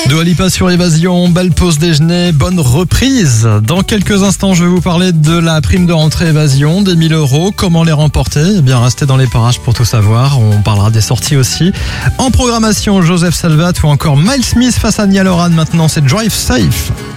Dua Lipa sur Évasion, belle pause déjeuner, bonne reprise. Dans quelques instants, je vais vous parler de la prime de rentrée Évasion, des 1000 €. Comment les remporter? Eh bien, restez dans les parages pour tout savoir. On parlera des sorties aussi. En programmation, Joseph Salvat ou encore Miles Smith face à Niall Horan. Maintenant, c'est Drive Safe.